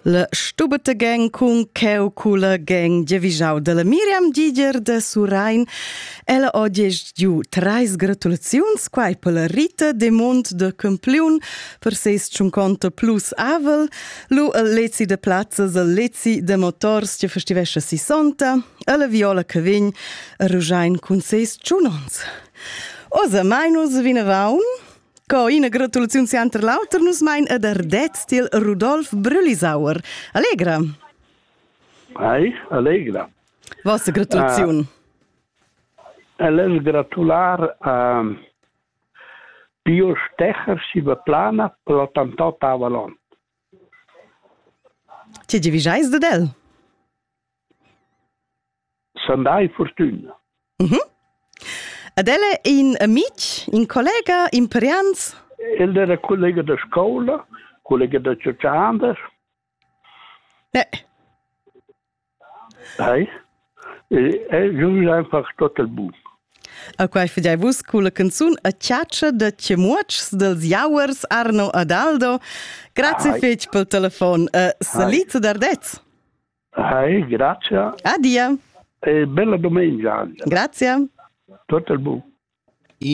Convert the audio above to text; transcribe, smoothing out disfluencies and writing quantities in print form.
La stubata gang cun cheu cula gang giavisau de la Miriam Giger de Surain. Ella oggi giu 3 gratulaziuns quai per la Rita de Mont de Campliun per ses 50 plus avel, lu al lezi de plazzas al lezi de motors che festivescha 60, a la Viola Cavegn a Rujain cun ses ciunons. Osa mai nus vinavaun? Co ina gratulaziun si anter lauter nus mein ad Ardet stil Rudolf Brülisauer. Allegra? Hai, allegra. Vostra gratulaziun? Les gratular a Pio Stecher si beplana per l'88 Avalon. Ci givisais de del? Sandai fortuna. Adele in amic, in collega, in perians? El era collega da scola, collega da Ciociander. Hai. E giù einfach total bu. A quai fagiai vus cu la canzun A Ciaccia de Cemuocs dels Jauers Arno Adaldo. Grazie fetg pel telefon. Salit d'Ardez. Hai, grazie. Adia. E bella domenica. Grazie. Total bu.